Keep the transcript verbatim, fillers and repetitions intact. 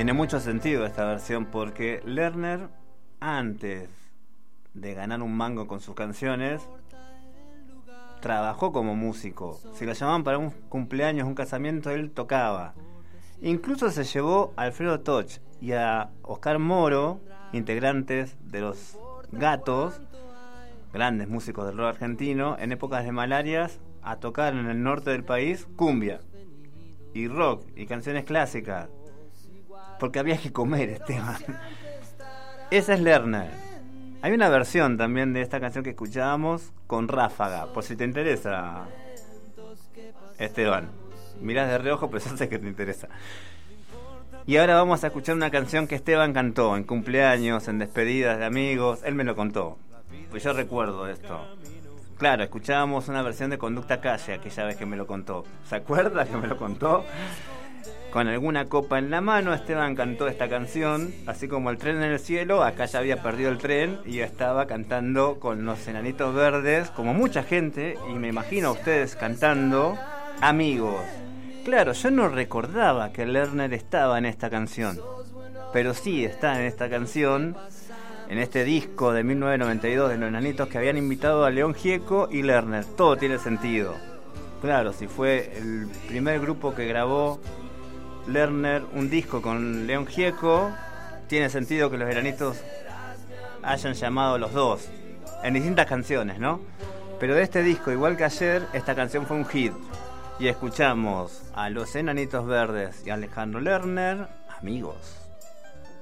Tiene mucho sentido esta versión porque Lerner, antes de ganar un mango con sus canciones, trabajó como músico. Si lo llamaban para un cumpleaños, un casamiento, él tocaba. Incluso se llevó a Alfredo Toch y a Oscar Moro, integrantes de Los Gatos, grandes músicos del rock argentino, en épocas de malarias, a tocar en el norte del país cumbia y rock y canciones clásicas, porque había que comer, Esteban. Esa es Lerner. Hay una versión también de esta canción que escuchábamos con Ráfaga, por si te interesa, Esteban. Mirás de reojo, pero yo sé que te interesa. Y ahora vamos a escuchar una canción que Esteban cantó en cumpleaños, en despedidas de amigos. Él me lo contó, pues yo recuerdo esto. Claro, escuchábamos una versión de Conducta Calle aquella vez que me lo contó. ¿Se acuerda que me lo contó? Con alguna copa en la mano, Esteban cantó esta canción, así como El tren en el cielo. Acá ya había perdido el tren y estaba cantando con Los Enanitos Verdes, como mucha gente, y me imagino a ustedes cantando Amigos. Claro, yo no recordaba que Lerner estaba en esta canción, pero sí está en esta canción, en este disco de mil novecientos noventa y dos de Los Enanitos, que habían invitado a León Gieco y Lerner. Todo tiene sentido. Claro, si fue el primer grupo que grabó Lerner un disco con León Gieco, tiene sentido que Los Enanitos hayan llamado los dos en distintas canciones, ¿no? Pero de este disco, igual que ayer, esta canción fue un hit. Y escuchamos a Los Enanitos Verdes y a Alejandro Lerner, Amigos.